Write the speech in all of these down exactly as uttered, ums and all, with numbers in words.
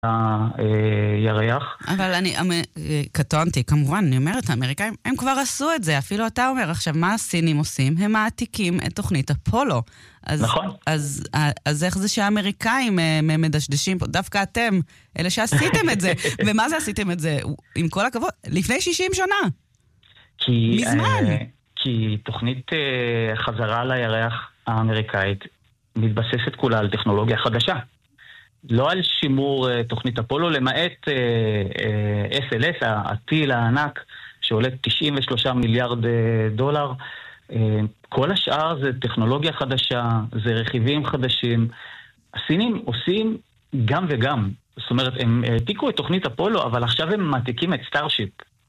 הירח. אבל אני קטונתי, כמובן, אני אומרת, האמריקאים, הם כבר עשו את זה, אפילו אתה אומר, עכשיו, מה הסינים עושים? הם מעתיקים את תוכנית אפולו. אז, נכון. אז, אז איך זה שהאמריקאים מדשדשים פה? דווקא אתם, אלה שעשיתם את זה. ומה זה עשיתם את זה? עם כל הכבוד, לפני שישים שנה. כי, מזמן. אה, כי תוכנית אה, חזרה לירח האמריקאית מתבססת כולה על טכנולוגיה חדשה. לא על שימור uh, תוכנית אפולו, למעט uh, uh, אס אל אס, הטיל הענק, שעולה תשעים ושלושה מיליארד uh, דולר. Uh, כל השאר זה טכנולוגיה חדשה, זה רכיבים חדשים. הסינים עושים גם וגם. זאת אומרת, הם העתיקו את תוכנית אפולו, אבל עכשיו הם מעתיקים את סטארשיפ.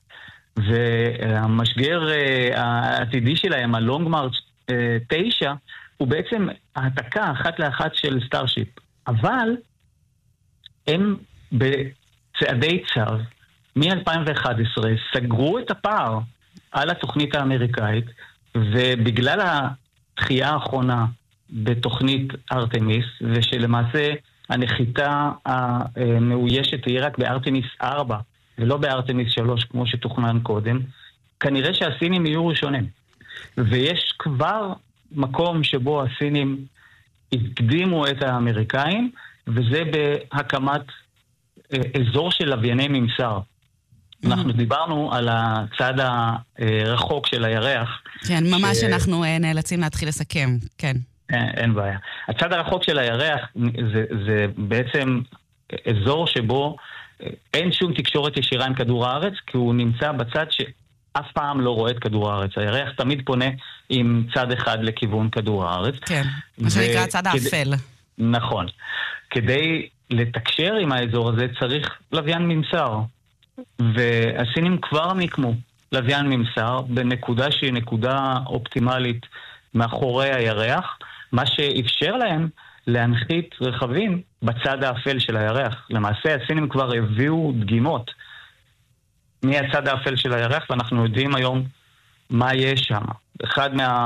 והמשגר uh, העתידי שלהם, הלונג מרץ' תשע, הוא בעצם העתקה אחת לאחת של סטארשיפ. אבל הם בצעדי צו מ-אלפיים ואחת עשרה סגרו את הפער על התוכנית האמריקאית, ובגלל התחייה האחרונה בתוכנית ארטמיס, ושלמעשה הנחיתה המאוישת היא רק בארטמיס ארבע ולא בארטמיס שלוש כמו שתוכנן קודם, כנראה שהסינים יהיו ראשונים. ויש כבר מקום שבו הסינים הקדימו את האמריקאים, וזה בהקמת אזור של לווייני ממסר. אנחנו דיברנו על הצד הרחוק של הירח. כן, ממש אנחנו נאלצים להתחיל לסכם, כן. אין בעיה. הצד הרחוק של הירח זה, זה בעצם אזור שבו אין שום תקשורת ישירה עם כדור הארץ, כי הוא נמצא בצד שאף פעם לא רואה את כדור הארץ. הירח תמיד פונה עם צד אחד לכיוון כדור הארץ. כן, מה שנקרא הצד האפל. נכון. כדי לתקשר עם האזור הזה צריך לוויין ממסר. והסינים כבר נקמו לוויין ממסר בנקודה שהיא נקודה אופטימלית מאחורי הירח, מה שאפשר להם להנחית רכבים בצד האפל של הירח. למעשה הסינים כבר הביאו דגימות מהצד האפל של הירח, ואנחנו יודעים היום מה יש שם. אחד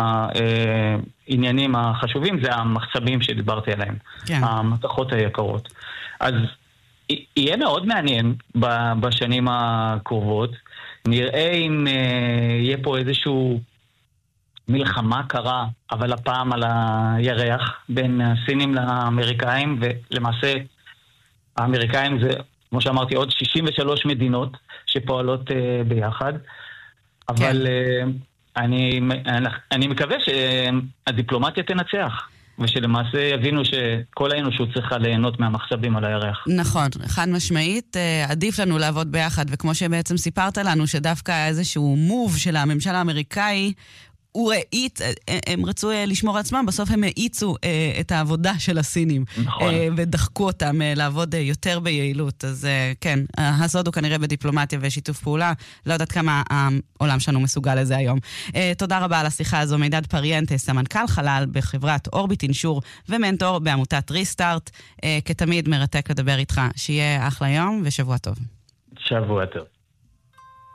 מהעניינים החשובים זה המחצבים שדיברתי עליהם, כן. המתכות היקרות. אז יהיה מאוד מעניין בשנים הקרובות. נראה אם יהיה פה איזשהו מלחמה קרה, אבל הפעם על הירח, בין הסינים לאמריקאים, ולמעשה האמריקאים זה, כמו שאמרתי, עוד שישים ושלוש מדינות שפועלות ביחד. אבל כן. אני, אני מקווה שהדיפלומטיה תנצח, ושלמעשה יבינו שכל האנושות צריכה ליהנות מהמחצבים על הירח. נכון, חד משמעית, עדיף לנו לעבוד ביחד, וכמו שבעצם סיפרת לנו שדווקא איזשהו מוב של הממשל האמריקאי, הוא העיץ, הם רצו לשמור על עצמם, בסוף הם העיצו את העבודה של הסינים, נכון. ודחקו אותם לעבוד יותר ביעילות. אז כן, הסוד הוא כנראה בדיפלומטיה ושיתוף פעולה, לא יודעת כמה העולם שלנו מסוגל לזה היום. תודה רבה על השיחה הזו, מידד פריאנטה, סמנכ"ל חלל בחברת אורביט אינשור, ומנטור בעמותת ריסטארט. כתמיד מרתק לדבר איתך, שיהיה אחלה יום ושבוע טוב. שבוע טוב.